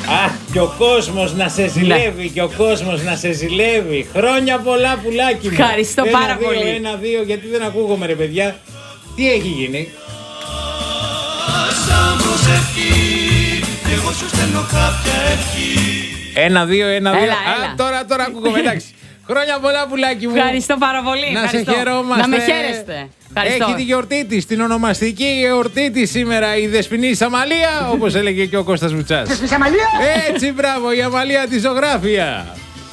Και ο κόσμος να σε ζηλεύει, και ο κόσμος να σε ζηλεύει. Χρόνια πολλά, πουλάκι μου. Ευχαριστώ πάρα πολύ. 1-2, γιατί δεν ακούγομαι, ρε παιδιά. Τι έχει γίνει? Εγώ σου στέλνω κάποια ευχή. 1-2. Τώρα ακούγομαι, εντάξει. Χρόνια πολλά, πουλάκι μου. Ευχαριστώ πάρα πολύ. Να σε χαιρόμαστε. Να με χαίρεστε. Ευχαριστώ. Έχει τη γιορτή της, την ονομαστική γιορτή της σήμερα, η Δεσποινής Αμαλία, όπως έλεγε και ο Κώστας Βουτσάς. Δεσποινής Αμαλία! Έτσι, μπράβο, η Αμαλία τη ζωγράφια.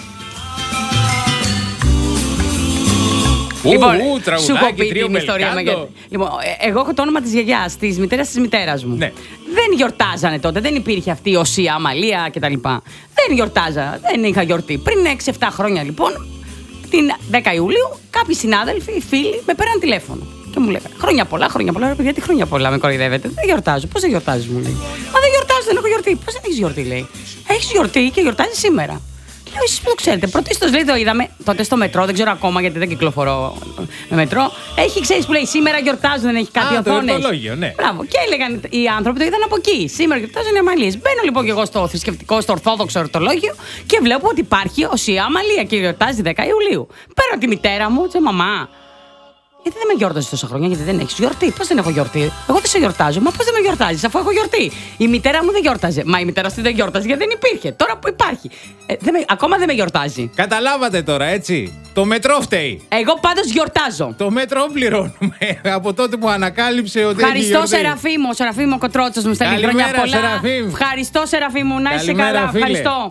Λοιπόν, σου έχω τραγουδάκι, πει τρίο την ιστορία με. μπελκάντο. Λοιπόν, εγώ έχω το όνομα της γιαγιάς, της μητέρας της μητέρας μου. Ναι. Δεν γιορτάζανε τότε, δεν υπήρχε αυτή η Οσία, Αμαλία κτλ. Δεν γιορτάζα, δεν είχα γιορτή. Πριν 6-7 χρόνια λοιπόν, την 10 Ιουλίου, κάποιοι συνάδελφοι, φίλοι, με πέραν τηλέφωνο. Και μου λέγανε χρόνια πολλά, χρόνια πολλά. Ρε παιδιά, τι χρόνια πολλά με κοροϊδεύετε? Δεν γιορτάζω. Πώς δεν γιορτάζεις, μου λέει. Μα δεν γιορτάζω, δεν έχω γιορτή. Πώς δεν έχεις γιορτή, λέει. Έχεις γιορτή και γιορτάζεις σήμερα. Λέω, εσείς που το ξέρετε. Πρωτίστως, λέει, το είδαμε τότε στο μετρό, δεν ξέρω ακόμα γιατί δεν κυκλοφορώ με μετρό. Έχει, ξέρεις που λέει, σήμερα γιορτάζουν, δεν έχει κάτι οθόνες. Το ορθολόγιο, ναι. Μπράβο. Και έλεγαν οι άνθρωποι, το είδαν από εκεί. Σήμερα γιορτάζουν οι Αμαλίες. Μπαίνω λοιπόν και εγώ στο θρησκευτικό, στο ορθόδοξο ορθολόγιο και βλέπω ότι υπάρχει Οσία Αμαλία και γιορτάζει 10 Ιουλίου. Παίρνω τη μητέρα μου, τσε μαμά. Γιατί δεν με γιόρταζε τόσα χρόνια, γιατί δεν έχει γιορτή? Πώς δεν έχω γιορτή? Εγώ δεν σε γιορτάζω. Μα πώς δεν με γιορτάζει, αφού έχω γιορτή? Η μητέρα μου δεν γιόρταζε. Μα η μητέρα σου δεν γιόρταζε γιατί δεν υπήρχε. Τώρα που υπάρχει. Ακόμα δεν με γιορτάζει. Καταλάβατε τώρα, έτσι. Το μετρό φταίει. Εγώ πάντως γιορτάζω. Το μέτρο πληρώνουμε από τότε που ανακάλυψε ότι. Ευχαριστώ, Σεραφείμ. Σεραφείμ ο Κοτρότσος μου στέλνει χρόνια πολλά. Σεραφείμ. Ευχαριστώ, Σεραφείμ μου. Να είσαι καλά. Φίλε. Ευχαριστώ.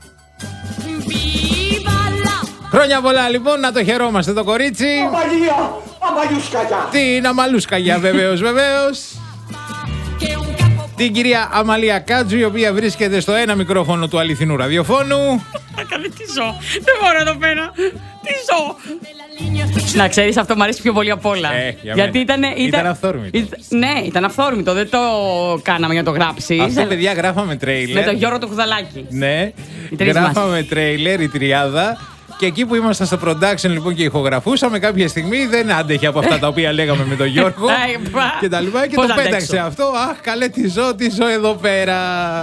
Χρόνια πολλά, λοιπόν, να το χαιρόμαστε το κορίτσι. Αμαλία! Αμαλούσκαγια! Την Αμαλούσκαγια, βεβαίως, βεβαίως. Την κυρία Αμαλία Κάτζου, η οποία βρίσκεται στο ένα μικρόφωνο του αληθινού ραδιοφώνου. Καλή, τι ζω. Δεν μπορώ εδώ πέρα. Τι ζω. Να ξέρεις, αυτό μου αρέσει πιο πολύ απ' όλα. Γιατί ήταν αυθόρμητο. Ναι, ήταν αυθόρμητο. Δεν το κάναμε για να το γράψεις. Αυτό, παιδιά, γράφαμε τρέιλερ. Με τον Γιώργο του Χουδαλάκη. Ναι, γράφαμε τρέιλερ, η τριάδα. Και εκεί που ήμασταν στο production λοιπόν και ηχογραφούσαμε, κάποια στιγμή δεν άντεχε από αυτά τα οποία λέγαμε με τον Γιώργο και τα λοιπά. Και το πέταξε αυτό. Αχ, καλέ, τι ζω εδώ πέρα.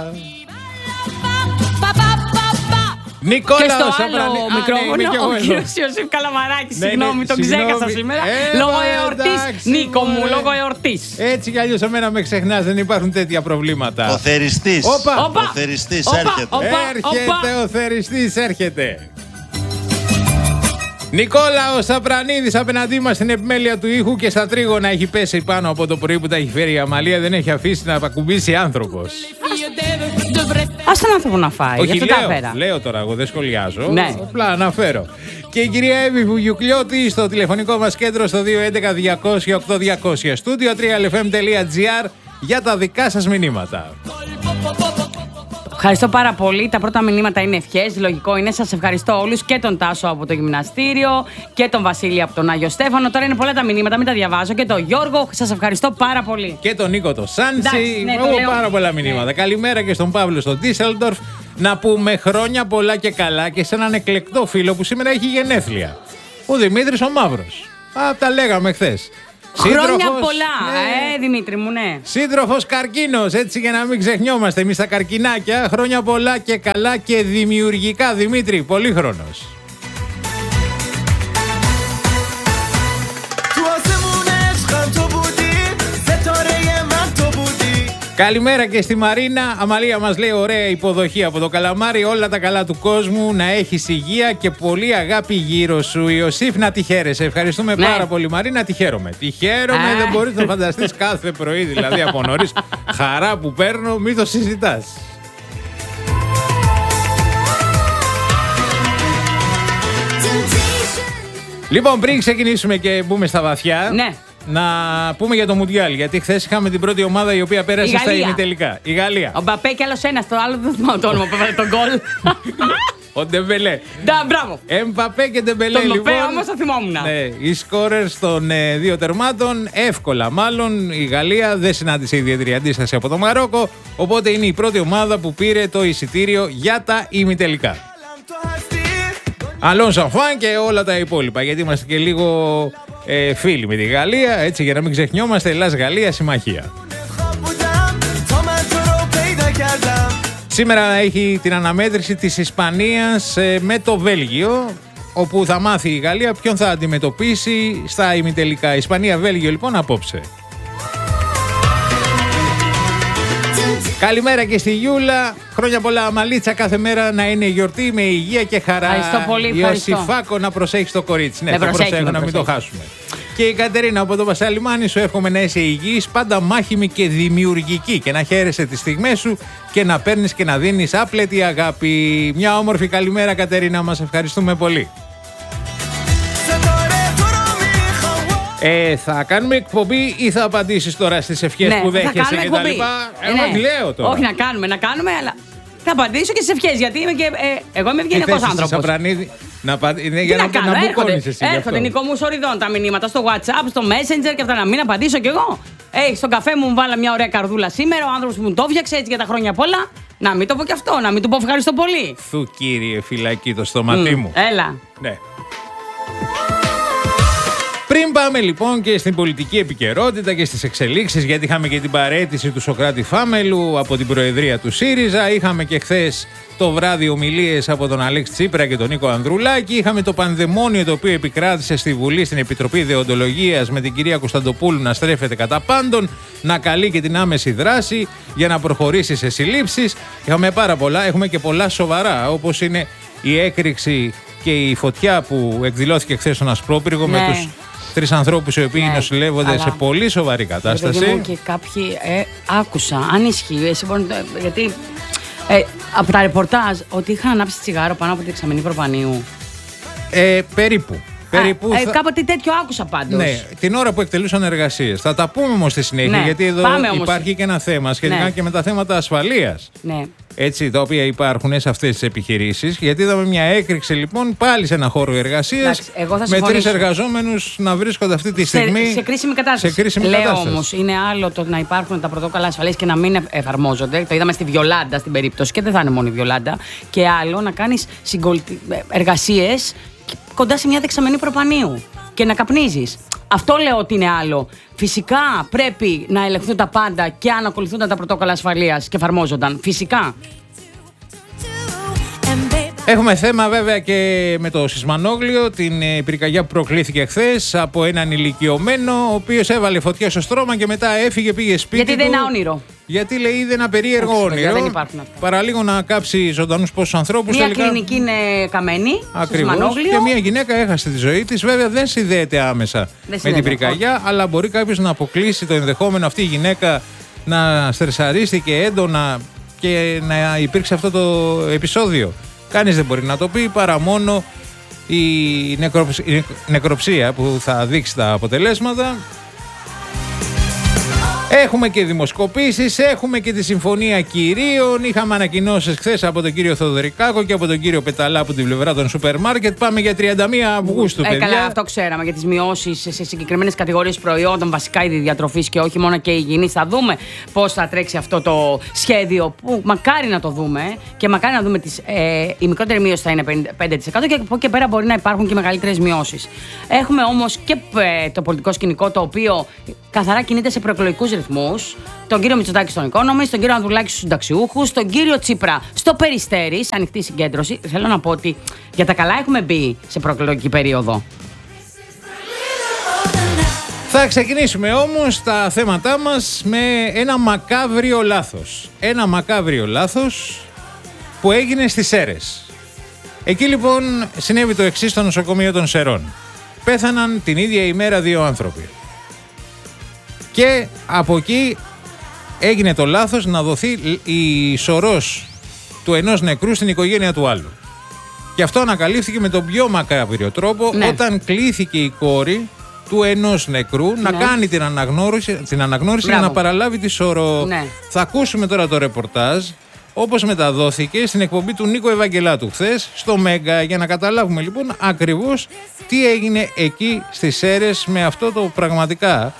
Νικόλα, και στο άλλο μικρόφωνο, ο κύριος Ιωσήφ Καλαμαράκης. Συγγνώμη, τον ξέχασα σήμερα. Λόγω εορτής. Νίκο μου, λόγω εορτής. Έτσι κι αλλιώς εμένα με ξεχνάς, δεν υπάρχουν τέτοια προβλήματα. Ο θεριστής. Όπα. Ο θεριστής έρχεται. Έρχεται ο θεριστής, έρχεται. Νικόλα ο Σαπρανίδης απέναντί μας στην επιμέλεια του ήχου και στα τρίγωνα έχει πέσει πάνω από το πρωί που τα έχει φέρει η Αμαλία. Δεν έχει αφήσει να ακουμπήσει άνθρωπος. Ας τον άνθρωπο να φάει. Όχι, γι' αυτό τα φέρα. λέω τώρα, εγώ δεν σχολιάζω. Ναι. Απλά αναφέρω. Και η κυρία Εύη Βουγιουκλιώτη στο τηλεφωνικό μας κέντρο στο 211-200-8200. Studio 3lfm.gr για τα δικά σας μηνύματα. Ευχαριστώ πάρα πολύ. Τα πρώτα μηνύματα είναι ευχές. Λογικό είναι. Σας ευχαριστώ όλους. Και τον Τάσο από το γυμναστήριο και τον Βασίλη από τον Άγιο Στέφανο. Τώρα είναι πολλά τα μηνύματα, μην τα διαβάζω. Και τον Γιώργο. Σας ευχαριστώ πάρα πολύ. Και τον Νίκο το Σάντσι. Έχω πάρα πολλά μηνύματα. Καλημέρα και στον Παύλο στο Ντίσελντορφ. Να πούμε χρόνια πολλά και καλά και σε έναν εκλεκτό φίλο που σήμερα έχει γενέθλια. Ο Δημήτρης ο Μαύρος. Τα λέγαμε χθες. Χρόνια πολλά, Δημήτρη μου, ναι. Σύντροφος καρκίνος, έτσι για να μην ξεχνιόμαστε εμείς τα καρκινάκια. Χρόνια πολλά και καλά και δημιουργικά, Δημήτρη, πολύχρονος. Καλημέρα και στη Μαρίνα. Αμαλία μας λέει ωραία υποδοχή από το Καλαμάρι. Όλα τα καλά του κόσμου. Να έχεις υγεία και πολύ αγάπη γύρω σου. Ιωσήφ, να τη χαίρεσαι. Ευχαριστούμε πάρα πολύ, Μαρίνα. Τη χαίρομαι. Δεν μπορείς να φανταστείς κάθε πρωί, δηλαδή από νωρίς. Χαρά που παίρνω, μην το συζητάς. Λοιπόν, πριν ξεκινήσουμε και μπούμε στα βαθιά. Ναι. Να πούμε για το Μουντιάλ, γιατί χθες είχαμε την πρώτη ομάδα η οποία πέρασε στα ημιτελικά. Η Γαλλία. Ο Μπαπέ και άλλος ένας, το άλλο δεν θυμάμαι το όνομα που έβαλε τον γκολ. Ο Ντεμπελέ. Μπράβο. Εμπαπέ και Ντεμπελέ. Τον Μπαπέ όμως το θυμόμουν. Ναι, οι σκόρερς των δύο τερμάτων, εύκολα μάλλον. Η Γαλλία δεν συνάντησε ιδιαίτερη αντίσταση από το Μαρόκο, οπότε είναι η πρώτη ομάδα που πήρε το εισιτήριο για τα ημιτελικά. Αλόν Σαφάν και όλα τα υπόλοιπα, γιατί είμαστε και λίγο φίλοι με τη Γαλλία, έτσι για να μην ξεχνιόμαστε, Ελλάς-Γαλλία συμμαχία. Σήμερα έχει την αναμέτρηση της Ισπανίας με το Βέλγιο, όπου θα μάθει η Γαλλία ποιον θα αντιμετωπίσει στα ημιτελικά. Ισπανία-Βέλγιο λοιπόν απόψε. Καλημέρα και στη Γιούλα. Χρόνια πολλά, Αμαλίτσα. Κάθε μέρα να είναι γιορτή με υγεία και χαρά. Ευχαριστώ πολύ. Ιωσήφακο, να προσέχεις το κορίτσι. Ναι, θα προσέχω να μην το χάσουμε. Και η Κατερίνα από το Βασαλιμάνι, σου εύχομαι να είσαι υγιής, πάντα μάχημη και δημιουργική και να χαίρεσαι τις στιγμές σου και να παίρνεις και να δίνεις άπλετη αγάπη. Μια όμορφη καλημέρα, Κατερίνα, μας ευχαριστούμε πολύ. Θα κάνουμε εκπομπή ή θα απαντήσεις τώρα στις ευχές που δέχεσαι και τα λοιπά? Εγώ λέω τώρα. Όχι, να κάνουμε, αλλά θα απαντήσω και στις ευχές, γιατί είμαι και εγώ είμαι ευγενικός άνθρωπος. Για να μπουκώνεις εσύ. Έρχονται Νικό μου σοριδών τα μηνύματα στο WhatsApp, στο Messenger και αυτά, να μην απαντήσω κι εγώ. Στον καφέ μου βάλα μια ωραία καρδούλα σήμερα, ο άνθρωπος που μου το φτιάξε έτσι για τα χρόνια πολλά. Να μην το πω κι αυτό, να μην του πω ευχαριστώ πολύ. Θου κύριε φυλακή το στοματί μου. Έλα. Ναι. Πριν πάμε λοιπόν και στην πολιτική επικαιρότητα και στις εξελίξεις, γιατί είχαμε και την παραίτηση του Σωκράτη Φάμελου από την Προεδρία του ΣΥΡΙΖΑ, είχαμε και χθες το βράδυ ομιλίες από τον Αλέξη Τσίπρα και τον Νίκο Ανδρουλάκη, είχαμε το πανδαιμόνιο το οποίο επικράτησε στη Βουλή στην Επιτροπή Δεοντολογίας με την κυρία Κωνσταντοπούλου να στρέφεται κατά πάντων, να καλεί και την άμεση δράση για να προχωρήσει σε συλλήψεις. Είχαμε πάρα πολλά, έχουμε και πολλά σοβαρά, όπως είναι η έκρηξη και η φωτιά που εκδηλώθηκε χθες στον Ασπρόπυργο με τους 3 ανθρώπους οι οποίοι νοσηλεύονται σε πολύ σοβαρή κατάσταση. Μου και κάποιοι άκουσα, αν ισχύει, εσύ μπορεί, γιατί από τα ρεπορτάζ ότι είχαν ανάψει τσιγάρο πάνω από τη δεξαμενή Προπανίου. Περίπου. Κάποτε τέτοιο άκουσα πάντως. Ναι, την ώρα που εκτελούσαν εργασίες. Θα τα πούμε όμως στη συνέχεια, γιατί εδώ υπάρχει και ένα θέμα σχετικά και με τα θέματα ασφαλείας. Ναι. Έτσι, τα οποία υπάρχουν σε αυτές τις επιχειρήσεις. Γιατί είδαμε μια έκρηξη λοιπόν πάλι σε ένα χώρο εργασίας με 3 εργαζόμενους να βρίσκονται αυτή τη στιγμή σε κρίσιμη κατάσταση. Λέω όμως, είναι άλλο το να υπάρχουν τα πρωτόκολλα ασφαλείας και να μην εφαρμόζονται. Το είδαμε στη Βιολάντα στην περίπτωση και δεν θα είναι μόνο η Βιολάντα. Και άλλο να κάνεις εργασίες κοντά σε μια δεξαμενή Προπανίου και να καπνίζεις. Αυτό λέω ότι είναι άλλο. Φυσικά πρέπει να ελεγχθούν τα πάντα και αν ακολουθούνταν τα πρωτόκολλα ασφαλείας και εφαρμόζονταν. Φυσικά. Έχουμε θέμα βέβαια και με το Σισμανόγλιο, την πυρκαγιά που προκλήθηκε χθες από έναν ηλικιωμένο, ο οποίος έβαλε φωτιά στο στρώμα και μετά έφυγε, πήγε σπίτι γιατί δεν είναι όνειρο. Γιατί λέει είδε ένα περίεργο όνειρο. Δεν υπάρχουν αυτά. Παραλίγο να κάψει ζωντανούς πόσους ανθρώπους. Μια κλινική είναι καμένη. Ακριβώς. Και μια γυναίκα έχασε τη ζωή της. Βέβαια δεν συνδέεται άμεσα με την πυρκαγιά, αλλά μπορεί κάποιος να αποκλείσει το ενδεχόμενο αυτή η γυναίκα να στρεσαρίστηκε έντονα και να υπήρξε αυτό το επεισόδιο. Κανείς δεν μπορεί να το πει παρά μόνο η νεκροψία που θα δείξει τα αποτελέσματα. Έχουμε και δημοσκοπήσεις, έχουμε και τη συμφωνία κυρίων. Είχαμε ανακοινώσεις χθες από τον κύριο Θοδωρικάκο και από τον κύριο Πεταλά από την πλευρά των σούπερ μάρκετ. Πάμε για 31 Αυγούστου, παιδιά. Καλά, αυτό ξέραμε για τις μειώσεις σε συγκεκριμένες κατηγορίες προϊόντων, βασικά είδη διατροφής και όχι μόνο και υγιεινής. Θα δούμε πώς θα τρέξει αυτό το σχέδιο που μακάρι να το δούμε και μακάρι να δούμε η μικρότερη μείωση θα είναι 5% και από εκεί πέρα μπορεί να υπάρχουν και μεγαλύτερες μειώσεις. Έχουμε όμως και το πολιτικό σκηνικό το οποίο καθαρά κινείται σε προεκλογικούς ρυθμούς. Τον κύριο Μητσοτάκη στον Economist, τον κύριο Ανδρουλάκη στους συνταξιούχους, τον κύριο Τσίπρα στο Περιστέρι, σε ανοιχτή συγκέντρωση. Θέλω να πω ότι για τα καλά έχουμε μπει σε προεκλογική περίοδο. Θα ξεκινήσουμε όμως τα θέματά μας με ένα μακάβριο λάθος. Ένα μακάβριο λάθος που έγινε στις Σέρρες. Εκεί λοιπόν συνέβη το εξής στο νοσοκομείο των Σερών. Πέθαναν την ίδια ημέρα 2 άνθρωποι. Και από εκεί έγινε το λάθος να δοθεί η σωρός του ενός νεκρού στην οικογένεια του άλλου. Και αυτό ανακαλύφθηκε με τον πιο μακάβριο τρόπο όταν κλήθηκε η κόρη του ενός νεκρού να κάνει την αναγνώριση για να παραλάβει τη σωρό. Θα ακούσουμε τώρα το ρεπορτάζ όπως μεταδόθηκε στην εκπομπή του Νίκο Ευαγγελάτου χθες στο Μέγκα, για να καταλάβουμε λοιπόν ακριβώς τι έγινε εκεί στις Σέρρες με αυτό το πραγματικά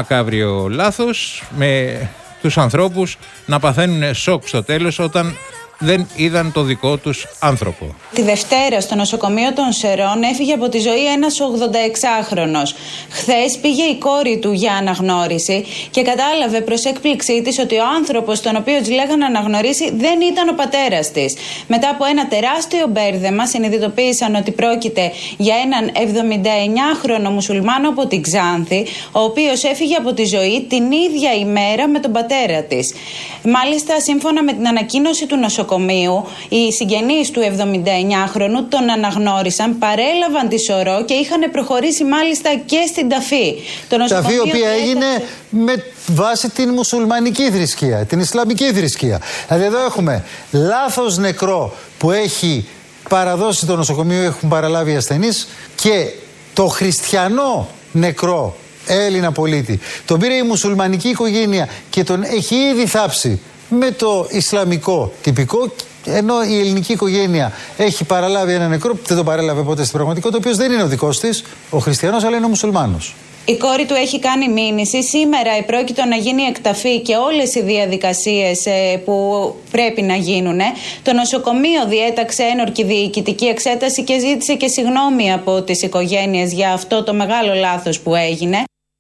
μακάβριο λάθος, με τους ανθρώπους να παθαίνουν σοκ στο τέλος όταν δεν είδαν το δικό τους άνθρωπο. Τη Δευτέρα στο νοσοκομείο των Σερών έφυγε από τη ζωή ένας 86χρονος. Χθες πήγε η κόρη του για αναγνώριση και κατάλαβε προς έκπληξή της ότι ο άνθρωπος τον οποίο της λέγανε να αναγνωρίσει δεν ήταν ο πατέρας της. Μετά από ένα τεράστιο μπέρδεμα συνειδητοποίησαν ότι πρόκειται για έναν 79χρονο μουσουλμάνο από την Ξάνθη, ο οποίος έφυγε από τη ζωή την ίδια ημέρα με τον πατέρα της. Μάλιστα, σύμφωνα με την ανακοίνωση του νοσοκομείου, οι συγγενείς του 79χρονου τον αναγνώρισαν, παρέλαβαν τη σωρό και είχαν προχωρήσει μάλιστα και στην ταφή. Ταφή η οποία έγινε με βάση την μουσουλμανική θρησκεία, την Ισλαμική θρησκεία. Δηλαδή εδώ έχουμε λάθος νεκρό που έχει παραδώσει το νοσοκομείο, έχουν παραλάβει οι ασθενείς, και το χριστιανό νεκρό Έλληνα πολίτη τον πήρε η μουσουλμανική οικογένεια και τον έχει ήδη θάψει με το ισλαμικό τυπικό, ενώ η ελληνική οικογένεια έχει παραλάβει ένα νεκρό που δεν το παρέλαβε ποτέ στην πραγματικότητα, ο οποίος δεν είναι ο δικός της, ο χριστιανός, αλλά είναι ο μουσουλμάνος. Η κόρη του έχει κάνει μήνυση. Σήμερα επρόκειτο να γίνει εκταφή και όλες οι διαδικασίες που πρέπει να γίνουν. Το νοσοκομείο διέταξε ένορκη διοικητική εξέταση και ζήτησε και συγγνώμη από τις οικογένειες για αυτό το μεγάλο λάθος που έγινε.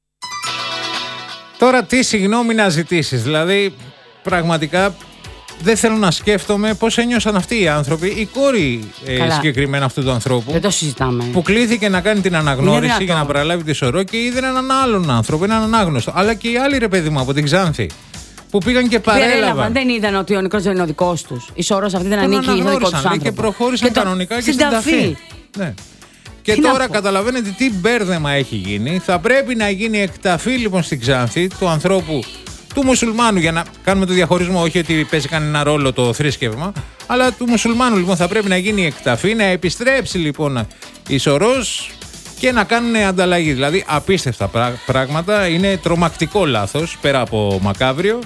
Τώρα τι συγγνώμη να ζητήσεις, δηλαδή πραγματικά δεν θέλω να σκέφτομαι πώς ένιωσαν αυτοί οι άνθρωποι, η κόρη συγκεκριμένα αυτού του ανθρώπου. Δεν το συζητάμε. Που κλήθηκε να κάνει την αναγνώριση για να παραλάβει τη σωρό και είδε έναν άλλον άνθρωπο, έναν ανάγνωστο. Αλλά και οι άλλοι, ρε παιδί μου, από την Ξάνθη, που πήγαν και παρέλαβαν. Δεν είδαν ότι ο νεκρός δεν είναι ο δικός τους. Η σωρός αυτή δεν ανήκει στον δικό τους άνθρωπο. Και προχώρησαν κανονικά και στην ταφή. Ναι. Και τώρα καταλαβαίνετε τι μπέρδεμα έχει γίνει. Θα πρέπει να γίνει εκταφή λοιπόν στην Ξάνθη του ανθρώπου, του μουσουλμάνου, για να κάνουμε το διαχωρισμό, όχι ότι παίζει κανένα ρόλο το θρήσκευμα, αλλά του μουσουλμάνου λοιπόν θα πρέπει να γίνει εκταφή, να επιστρέψει λοιπόν η σωρός και να κάνουν ανταλλαγή. Δηλαδή απίστευτα πράγματα, είναι τρομακτικό λάθος, πέρα από μακάβριο.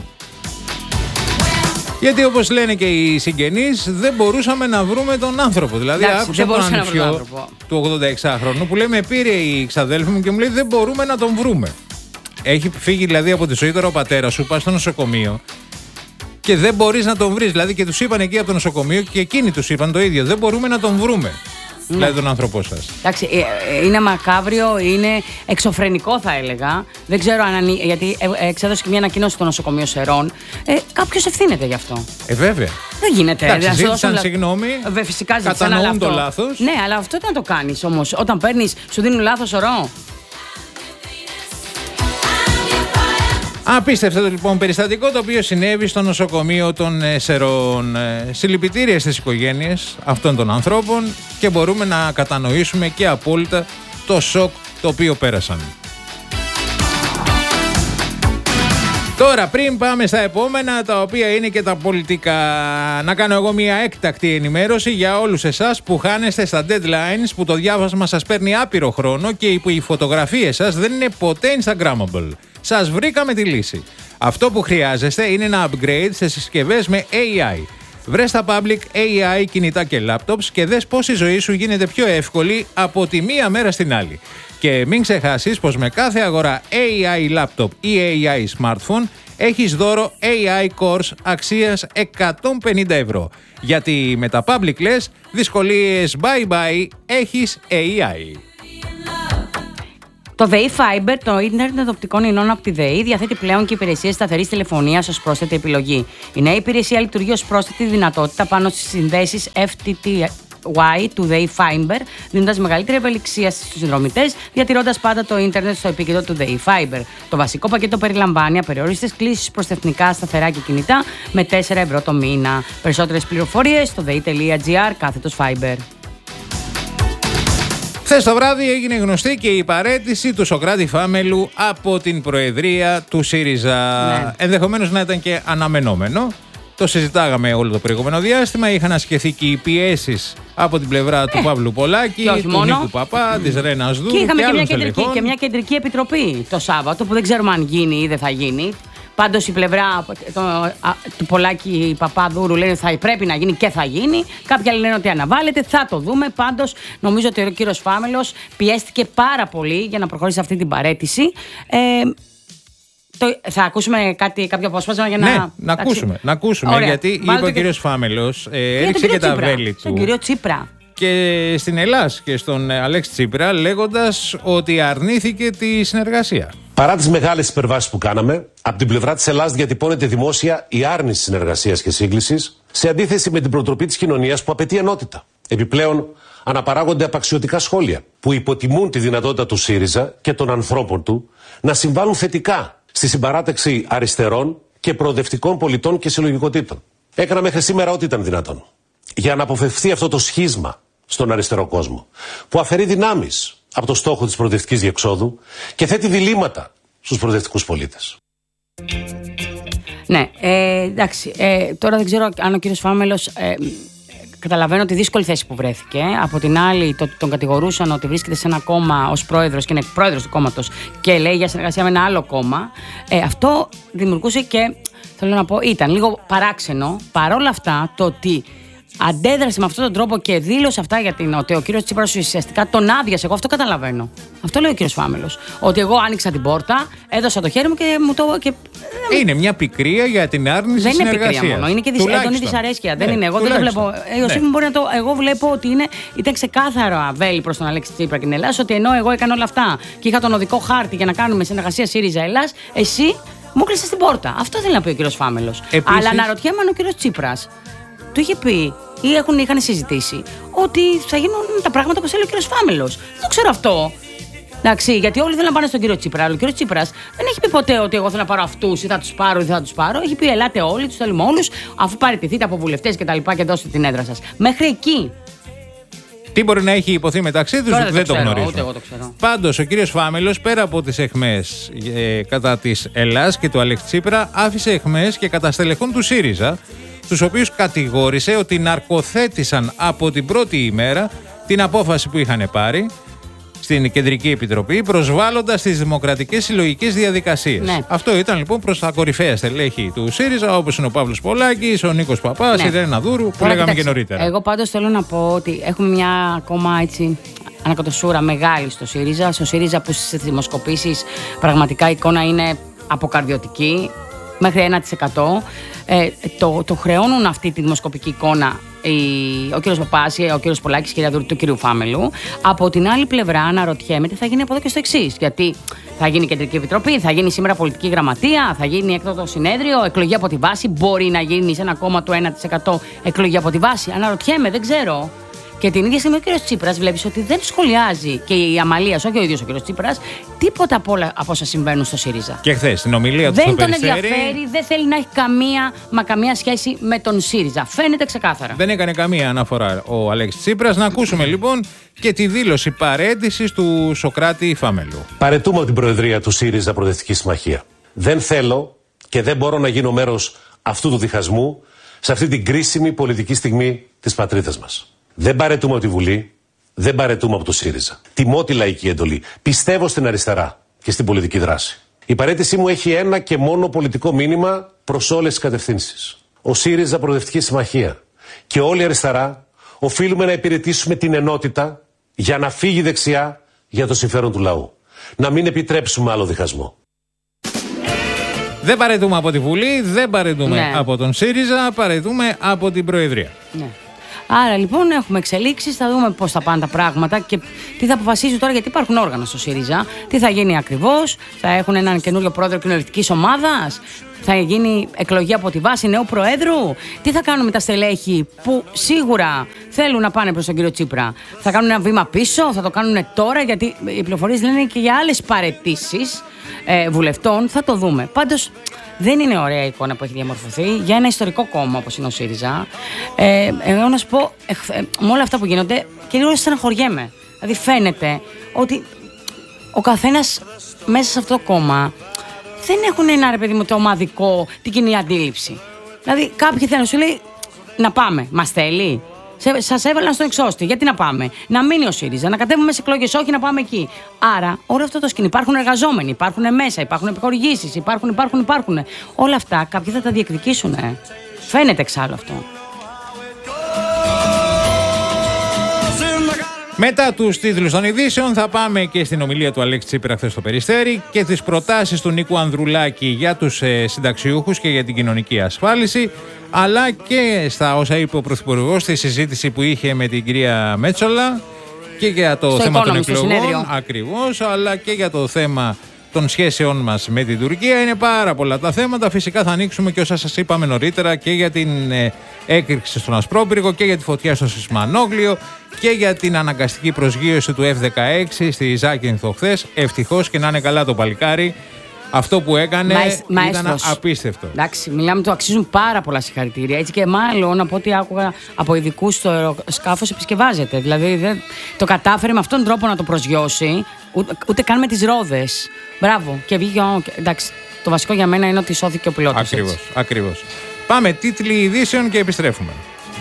Γιατί όπως λένε και οι συγγενείς, δεν μπορούσαμε να βρούμε τον άνθρωπο. Δηλαδή άκουσα τον ανιψιό του 86χρονου που λέει, με πήρε η ξαδέλφη μου και μου λέει δεν μπορούμε να τον βρούμε. Έχει φύγει δηλαδή από τη ζωή, τώρα ο πατέρας σου, πας στο νοσοκομείο και δεν μπορείς να τον βρεις. Δηλαδή και τους είπαν εκεί από το νοσοκομείο και εκείνοι τους είπαν το ίδιο. Δεν μπορούμε να τον βρούμε. Ναι. Δηλαδή τον άνθρωπό σας. Εντάξει, είναι μακάβριο, είναι εξωφρενικό θα έλεγα. Δεν ξέρω αν γιατί εξέδωσε και μια ανακοίνωση στο νοσοκομείο Σερών. Κάποιος ευθύνεται γι' αυτό. Βέβαια. Δεν γίνεται. Εντάξει, ζήτησαν συγγνώμη. Φυσικά κατανοούν το λάθος. Ναι, αλλά αυτό τι να το κάνεις όμως. Όταν παίρνεις, σου δίνουν λάθος σωρό. Απίστευτο λοιπόν περιστατικό το οποίο συνέβη στο νοσοκομείο των Σερών. Συλληπιτήρια στις οικογένειες αυτών των ανθρώπων και μπορούμε να κατανοήσουμε και απόλυτα το σοκ το οποίο πέρασαν. Τώρα πριν πάμε στα επόμενα, τα οποία είναι και τα πολιτικά, να κάνω εγώ μια έκτακτη ενημέρωση για όλους εσάς που χάνεστε στα deadlines, που το διάβασμα σας παίρνει άπειρο χρόνο και που οι φωτογραφίες σας δεν είναι ποτέ Instagrammable. Σας βρήκαμε τη λύση. Αυτό που χρειάζεστε είναι ένα upgrade σε συσκευές με AI. Βρες τα public AI κινητά και laptops και δες πώς η ζωή σου γίνεται πιο εύκολη από τη μία μέρα στην άλλη. Και μην ξεχάσεις πως με κάθε αγορά AI laptop ή AI smartphone έχεις δώρο AI course αξίας 150 ευρώ. Γιατί με τα public λες, δυσκολίες bye bye, έχεις AI. Το ΔΕΗ Fiber, το ίντερνετ οπτικών ινών από τη ΔΕΗ, διαθέτει πλέον και υπηρεσίες σταθερής τηλεφωνίας ως πρόσθετη επιλογή. Η νέα υπηρεσία λειτουργεί ως πρόσθετη δυνατότητα πάνω στις συνδέσεις FTTY του ΔΕΗ Fiber, δίνοντας μεγαλύτερη ευελιξία στους συνδρομητές, διατηρώντας πάντα το ίντερνετ στο επίκεντρο του ΔΕΗ Fiber. Το βασικό πακέτο περιλαμβάνει απεριόριστες κλήσεις προς εθνικά σταθερά και κινητά με 4 ευρώ το μήνα. Περισσότερες πληροφορίες στο dei.gr/Fiber. Χθες το βράδυ έγινε γνωστή και η παραίτηση του Σωκράτη Φάμελου από την Προεδρία του ΣΥΡΙΖΑ. Ναι. Ενδεχομένως να ήταν και αναμενόμενο. Το συζητάγαμε όλο το προηγούμενο διάστημα. Είχαν ασκηθεί και οι πιέσεις από την πλευρά του Παύλου Πολάκη, του Νίκου Παπά, της Ρένας Δούρου και άλλων στελεχών. Και μια κεντρική επιτροπή το Σάββατο που δεν ξέρουμε αν γίνει ή δεν θα γίνει. Πάντως η πλευρά του Πολάκη Παπαδούρου λένε ότι θα πρέπει να γίνει και θα γίνει. Κάποιοι άλλοι λένε ότι αναβάλλεται. Θα το δούμε. Πάντως νομίζω ότι ο κύριος Φάμελος πιέστηκε πάρα πολύ για να προχωρήσει αυτή την παραίτηση. Θα ακούσουμε κάποιο απόσπασμα για να. Ναι, να ακούσουμε. Ωραία. Γιατί είπε ο κύριος Φάμελος, έριξε και τα βέλη του. Στον κύριο Τσίπρα. Και στην Ελλάς και στον Αλέξη Τσίπρα, λέγοντας ότι αρνήθηκε τη συνεργασία. Παρά τις μεγάλες υπερβάσεις που κάναμε, από την πλευρά της Ελλάδας διατυπώνεται δημόσια η άρνηση συνεργασίας και σύγκλησης, σε αντίθεση με την προτροπή της κοινωνίας που απαιτεί ενότητα. Επιπλέον, αναπαράγονται απαξιωτικά σχόλια που υποτιμούν τη δυνατότητα του ΣΥΡΙΖΑ και των ανθρώπων του να συμβάλλουν θετικά στη συμπαράταξη αριστερών και προοδευτικών πολιτών και συλλογικοτήτων. Έκανα μέχρι σήμερα ό,τι ήταν δυνατόν για να αποφευθεί αυτό το σχίσμα στον αριστερό κόσμο, που αφαιρεί δυνάμεις από το στόχο της προοδευτικής διεξόδου και θέτει διλήμματα στους προοδευτικούς πολίτες. Ναι, εντάξει. Τώρα δεν ξέρω αν ο κύριος Φάμελος. Καταλαβαίνω τη δύσκολη θέση που βρέθηκε. Από την άλλη, τον κατηγορούσαν ότι βρίσκεται σε ένα κόμμα ως πρόεδρος και είναι πρόεδρος του κόμματος και λέει για συνεργασία με ένα άλλο κόμμα. Αυτό δημιουργούσε και, θέλω να πω, ήταν λίγο παράξενο. Παρόλα αυτά, το ότι αντέδρασε με αυτόν τον τρόπο και δήλωσε αυτά ότι ο κύριος Τσίπρας ουσιαστικά τον άδειασε. Εγώ αυτό καταλαβαίνω. Αυτό λέει ο κύριος Φάμελος. Ότι εγώ άνοιξα την πόρτα, έδωσα το χέρι μου και μου το. Είναι μια πικρία για την άρνηση συνεργασίας. Δεν είναι πικρία μόνο, είναι και έντονη δυσαρέσκεια. Δεν είναι. Εγώ δεν το βλέπω. Εγώ βλέπω ότι ήταν ξεκάθαρα βέλη προς τον Αλέξη Τσίπρα και την Ελλάδα, ότι ενώ εγώ έκανα όλα αυτά και είχα τον οδικό χάρτη για να κάνουμε συνεργασία ΣΥΡΙΖΑ Ελλάς, εσύ μου κλείσες την πόρτα. Αυτό θέλει να πει ο κύριος Φάμελος. Αλλά αναρωτιέμαι αν ο κύριος Τσίπρας του είχε πει ή είχαν συζητήσει ότι θα γίνουν τα πράγματα όπως θέλει ο κύριος Φάμελος. Δεν το ξέρω αυτό. Εντάξει, γιατί όλοι θέλουν να πάνε στον κύριο Τσίπρα. Αλλά ο κύριος Τσίπρας δεν έχει πει ποτέ ότι εγώ θέλω να πάρω αυτούς ή θα τους πάρω ή δεν θα τους πάρω. Έχει πει ελάτε όλοι, τους θέλουμε όλους, αφού παραιτηθείτε από βουλευτές και τα λοιπά και δώσετε την έδρα σας. Μέχρι εκεί. Τι μπορεί να έχει υποθεί μεταξύ τους, δεν το γνωρίζω. Ούτε εγώ το ξέρω. Πάντως, ο κύριος Φάμελος, πέρα από τις αιχμές κατά της Ελλάς και του Αλέξη Τσίπρα, άφησε αιχμές και κατά στελεχών του ΣΥΡΙΖΑ, τους οποίους κατηγόρησε ότι ναρκοθέτησαν από την πρώτη ημέρα την απόφαση που είχαν πάρει στην Κεντρική Επιτροπή, προσβάλλοντας τις δημοκρατικές συλλογικές διαδικασίες. Ναι. Αυτό ήταν λοιπόν προς τα κορυφαία στελέχη του ΣΥΡΙΖΑ, όπως είναι ο Παύλος Πολάκης, ο Νίκος Παπάς, η Ρένα Δούρου, που λέγαμε και νωρίτερα. Εγώ πάντως θέλω να πω ότι έχουμε μια ακόμα έτσι ανακατοσούρα μεγάλη στο ΣΥΡΙΖΑ. Στο ΣΥΡΙΖΑ που στις δημοσκοπήσεις πραγματικά η εικόνα είναι αποκαρδιωτική. Μέχρι 1%. Το χρεώνουν αυτή τη δημοσκοπική εικόνα ο κύριος Παπάς, ο κύριος Πολάκης, η κυρία Δούρου, του κυρίου Φάμελου. Από την άλλη πλευρά, αναρωτιέμαι τι θα γίνει από εδώ και στο εξής. Γιατί θα γίνει Κεντρική Επιτροπή, θα γίνει σήμερα πολιτική γραμματεία, θα γίνει έκτακτο συνέδριο, εκλογή από τη βάση. Μπορεί να γίνει σε ένα κόμμα του 1% εκλογή από τη βάση. Αναρωτιέμαι, δεν ξέρω. Και την ίδια στιγμή ο κύριος Τσίπρας βλέπεις ότι δεν σχολιάζει και η Αμαλίας, όχι ο ίδιος ο κύριος Τσίπρας, τίποτα από όλα από όσα συμβαίνουν στο ΣΥΡΙΖΑ. Και χθες στην ομιλία του δεν στο τον Περιστέρι, ενδιαφέρει, δεν θέλει να έχει καμία σχέση με τον ΣΥΡΙΖΑ. Φαίνεται ξεκάθαρα. Δεν έκανε καμία αναφορά ο Αλέξης Τσίπρας. Να ακούσουμε λοιπόν και τη δήλωση παραίτησης του Σωκράτη Φάμελου. Παραιτούμε από την Προεδρία του ΣΥΡΙΖΑ Προοδευτική Συμμαχία. Δεν θέλω και δεν μπορώ να γίνω μέρος αυτού του διχασμού σε αυτή την κρίσιμη πολιτική στιγμή της πατρίδας μας. Δεν παραιτούμε από τη Βουλή, δεν παραιτούμε από το ΣΥΡΙΖΑ. Τιμώ τη λαϊκή εντολή. Πιστεύω στην αριστερά και στην πολιτική δράση. Η παραίτησή μου έχει ένα και μόνο πολιτικό μήνυμα προς όλες τις κατευθύνσεις. Ο ΣΥΡΙΖΑ Προοδευτική Συμμαχία και όλη η αριστερά οφείλουμε να υπηρετήσουμε την ενότητα για να φύγει δεξιά για το συμφέρον του λαού. Να μην επιτρέψουμε άλλο διχασμό. Δεν παραιτούμε από τη Βουλή, δεν παραιτούμε από τον ΣΥΡΙΖΑ, παραιτούμε από την Προεδρία. Ναι. Άρα λοιπόν έχουμε εξελίξεις, θα δούμε πώς θα πάνε τα πράγματα και τι θα αποφασίσουν τώρα, γιατί υπάρχουν όργανα στο ΣΥΡΙΖΑ. Τι θα γίνει ακριβώς, θα έχουν έναν καινούριο πρόεδρο κοινοβουλευτικής ομάδας, θα γίνει εκλογή από τη βάση νέου προέδρου, τι θα κάνουν με τα στελέχη που σίγουρα θέλουν να πάνε προς τον κύριο Τσίπρα. Θα κάνουν ένα βήμα πίσω, θα το κάνουν τώρα, γιατί οι πληροφορίες λένε και για άλλες παραιτήσεις βουλευτών. Θα το δούμε. Πάντως δεν είναι ωραία η εικόνα που έχει διαμορφωθεί για ένα ιστορικό κόμμα όπως είναι ο ΣΥΡΙΖΑ. Εγώ να σου πω, με όλα αυτά που γίνονται, κυρίως στεναχωριέμαι. Δηλαδή φαίνεται ότι ο καθένας μέσα σε αυτό το κόμμα δεν έχουν ένα, ρε παιδί μου, το ομαδικό, την κοινή αντίληψη. Δηλαδή κάποιοι θέλουν να σου λέει να πάμε, μας θέλει. Σας έβαλαν στον εξώστη. Γιατί να πάμε? Να μείνει ο ΣΥΡΙΖΑ, να κατέβουμε σε εκλογές, όχι να πάμε εκεί. Άρα, όλο αυτό το σκηνή. Υπάρχουν εργαζόμενοι, υπάρχουν μέσα, υπάρχουν επιχορηγήσεις, υπάρχουν. Όλα αυτά κάποιοι θα τα διεκδικήσουν. Φαίνεται εξάλλου αυτό. Μετά τους τίτλους των ειδήσεων θα πάμε και στην ομιλία του Αλέξη Τσίπρα χθες στο Περιστέρι και τις προτάσεις του Νίκου Ανδρουλάκη για τους συνταξιούχους και για την κοινωνική ασφάλιση, αλλά και στα όσα είπε ο Πρωθυπουργός στη συζήτηση που είχε με την κυρία Μέτσολα και για το θέμα των εκλογών, ακριβώς, αλλά και για το θέμα των σχέσεών μας με την Τουρκία. Είναι πάρα πολλά τα θέματα. Φυσικά θα ανοίξουμε και όσα σας είπαμε νωρίτερα και για την έκρηξη στον Ασπρόπυργο και για τη φωτιά στο Σισμανόγλιο και για την αναγκαστική προσγείωση του F-16 στη Ζάκυνθο χθες. Ευτυχώς και να είναι καλά το παλικάρι. Αυτό που έκανε ήταν απίστευτο. Εντάξει, μιλάμε, του αξίζουν πάρα πολλά συγχαρητήρια. Έτσι και μάλλον από ό,τι άκουγα από ειδικούς στο αεροσκάφος επισκευάζεται. Δηλαδή δεν το κατάφερε με αυτόν τον τρόπο να το προσγειώσει, ούτε καν με τις ρόδες. Μπράβο. Και βγήκε. Εντάξει, το βασικό για μένα είναι ότι σώθηκε ο πιλότος. Ακριβώς. Πάμε, τίτλοι ειδήσεων και επιστρέφουμε.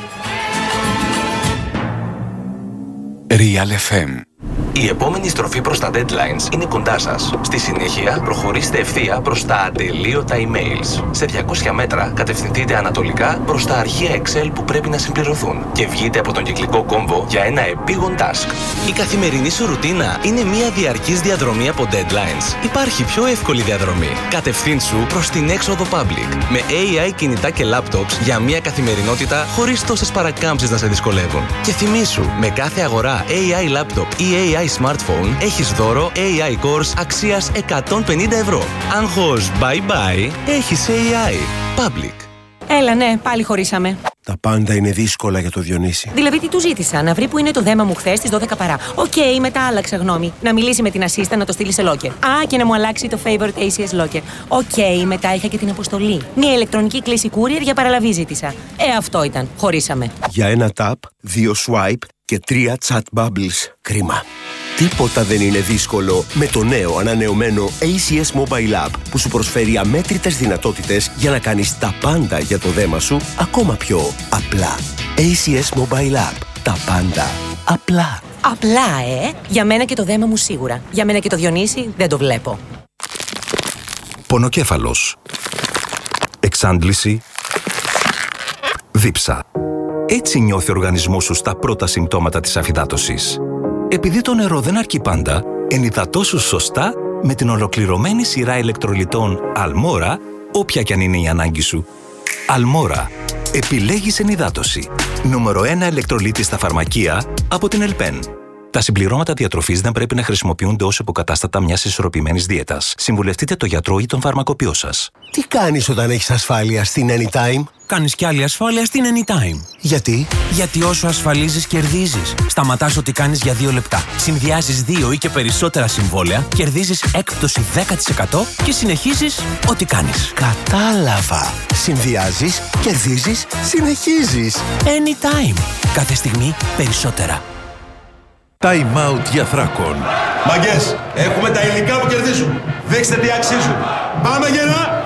Real FM. Η επόμενη στροφή προς τα deadlines είναι κοντά σας. Στη συνέχεια, προχωρήστε ευθεία προς τα ατελείωτα emails. Σε 200 μέτρα, κατευθυνθείτε ανατολικά προς τα αρχεία Excel που πρέπει να συμπληρωθούν και βγείτε από τον κυκλικό κόμβο για ένα επίγον task. Η καθημερινή σου ρουτίνα είναι μια διαρκής διαδρομή από deadlines. Υπάρχει πιο εύκολη διαδρομή. Κατευθύνσου προς την έξοδο public με AI κινητά και laptops για μια καθημερινότητα χωρίς τόσες παρακάμψεις να σε δυσκολεύουν. Και θυμήσου, με κάθε αγορά AI laptop ή AI smartphone έχεις δώρο AI course αξίας 150 ευρώ. Άγχος bye bye, έχεις AI. Public. Έλα, ναι, πάλι χωρίσαμε. Τα πάντα είναι δύσκολα για το Διονύση. Δηλαδή, τι του ζήτησα, να βρει που είναι το δέμα μου χθες στις 12 παρά. Οκ, μετά άλλαξα γνώμη. Να μιλήσει με την assistant να το στείλει σε locker. Α, και να μου αλλάξει το favorite ACS locker. Οκ, μετά είχα και την αποστολή. Μια ηλεκτρονική κλήση courier για παραλαβή ζήτησα. Αυτό ήταν. Χωρίσαμε. Για ένα tap, 2 swipe και 3 chat bubbles. Κρίμα. Τίποτα δεν είναι δύσκολο με το νέο ανανεωμένο ACS Mobile App που σου προσφέρει αμέτρητες δυνατότητες για να κάνεις τα πάντα για το δέμα σου ακόμα πιο απλά. ACS Mobile App. Τα πάντα απλά. Απλά, Για μένα και το δέμα μου σίγουρα. Για μένα και το Διονύση δεν το βλέπω. Πονοκέφαλος. Εξάντληση. Δίψα. Έτσι νιώθει ο οργανισμός σου στα πρώτα συμπτώματα της αφυδάτωσης. Επειδή το νερό δεν αρκεί πάντα, ενυδατώσου σωστά με την ολοκληρωμένη σειρά ηλεκτρολιτών Αλμόρα, όποια κι αν είναι η ανάγκη σου. Αλμόρα. Επιλέγεις ενυδάτωση. Νούμερο 1 ηλεκτρολίτη στα φαρμακεία από την Ελπέν. Τα συμπληρώματα διατροφής δεν πρέπει να χρησιμοποιούνται ως υποκατάστατα μιας ισορροπημένης δίαιτας. Συμβουλευτείτε το γιατρό ή τον φαρμακοποιό σας. Τι κάνεις όταν έχεις ασφάλεια στην Anytime? Κάνεις κι άλλη ασφάλεια στην Anytime. Γιατί? Γιατί όσο ασφαλίζεις, κερδίζεις. Σταματάς ό,τι κάνεις για 2 λεπτά. Συνδυάζεις 2 ή και περισσότερα συμβόλαια, κερδίζεις έκπτωση 10% και συνεχίζεις ό,τι κάνεις. Κατάλαβα. Συνδυάζεις, κερδίζεις, συνεχίζεις. Anytime. Κάθε στιγμή περισσότερα. Time out για Θράκον. Μαγκές, έχουμε τα υλικά που κερδίζουν. Δείξτε τι αξίζουν. Πάμε γερά!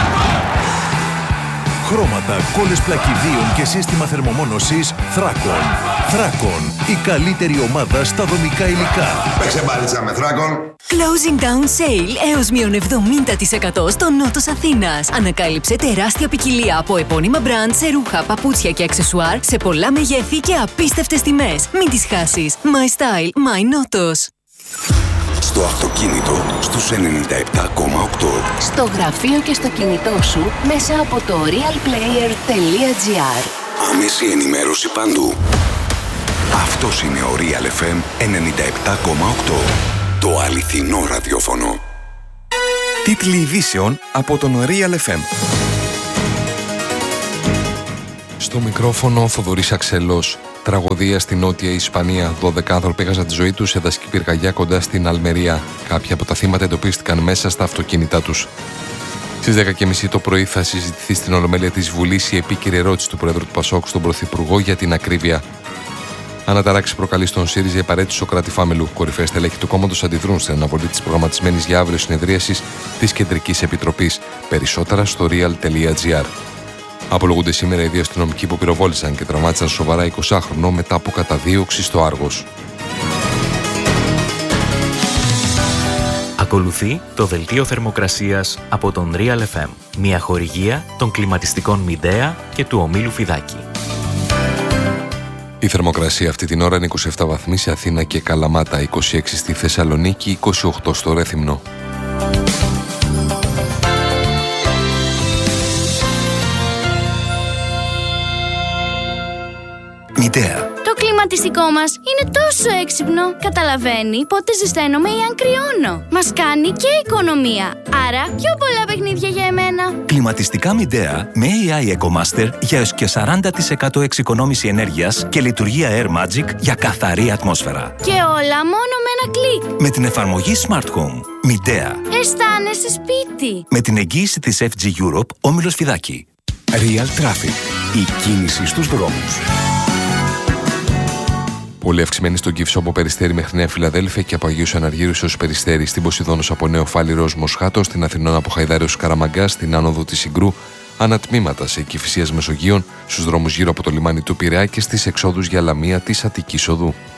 Χρώματα, κόλλες πλακιδίων και σύστημα θερμομόνωσης Θράκον. Θράκον, η καλύτερη ομάδα στα δομικά υλικά. Παίξε μπάλιτσα με Θράκον. Closing down sale έως μείον 70% στο νότος Αθήνας. Ανακάλυψε τεράστια ποικιλία από επώνυμα μπραντ σε ρούχα, παπούτσια και αξεσουάρ σε πολλά μεγέθη και απίστευτες τιμές. Μην τις χάσεις. My style, my νότος. Στο αυτοκίνητο στους 97,8. Στο γραφείο και στο κινητό σου μέσα από το realplayer.gr. Άμεση ενημέρωση παντού. Αυτός είναι ο Real FM 97,8. Το αληθινό ραδιόφωνο. Τίτλοι ειδήσεων από τον Real FM. Στο μικρόφωνο ο Θοδωρής Αξελός. Τραγωδία στη Νότια Ισπανία. 12 άνθρωποι έχασαν τη ζωή τους σε δασική πυρκαγιά κοντά στην Αλμερία. Κάποια από τα θύματα εντοπίστηκαν μέσα στα αυτοκίνητά τους. Στις 10:30 το πρωί θα συζητηθεί στην Ολομέλεια της Βουλής η επίκαιρη ερώτηση του Πρόεδρου του Πασόκ στον Πρωθυπουργό για την ακρίβεια. Αναταράξει προκαλεί στον ΣΥΡΙΖΑ η παρέτηση Σωκράτη Φάμελου. Κορυφαίες στελέχη του κόμματος αντιδρούν στην αναβολή της προγραμματισμένης για αύριο συνεδρίασης της Κεντρικής Επιτροπής. Περισσότερα στο real.gr. Απολογούνται σήμερα οι δύο αστυνομικοί που πυροβόλησαν και τραυμάτισαν σοβαρά 20χρονο μετά από καταδίωξη στο Άργος. Ακολουθεί το δελτίο θερμοκρασίας από τον Real FM. Μια χορηγία των κλιματιστικών Midea και του ομίλου Φιδάκη. Η θερμοκρασία αυτή την ώρα είναι 27 βαθμοί σε Αθήνα και Καλαμάτα, 26 στη Θεσσαλονίκη, 28 στο Ρέθυμνο. Μητέα. Το κλιματιστικό μας είναι τόσο έξυπνο. Καταλαβαίνει πότε ζεσταίνομαι ή αν κρυώνω. Μας κάνει και οικονομία. Άρα πιο πολλά παιχνίδια για εμένα. Κλιματιστικά Midea με AI EcoMaster για έως και 40% εξοικονόμηση ενέργειας και λειτουργία Air Magic για καθαρή ατμόσφαιρα. Και όλα μόνο με ένα κλικ. Με την εφαρμογή Smart Home. Midea. Αισθάνεσαι σπίτι. Με την εγγύηση της FG Europe, Όμιλος Φιδάκη. Real Traffic. Η κίνηση στους δρόμους. Πολύ αυξημένη στον Κυφσό από Περιστέρι μέχρι Νέα Φιλαδέλφια και από Αγίους Αναργύρους έως Περιστέρι, στην Ποσειδώνος από Νέο Φάληρο ως Μοσχάτο, στην Αθηνών από Χαϊδάρη ως Καραμαγκά, στην άνοδο της Συγκρού, ανατμήματα σε Κηφισίας Μεσογείων, στους δρόμους γύρω από το λιμάνι του Πειραιά και στις εξόδους για Λαμία της Αττικής Οδού.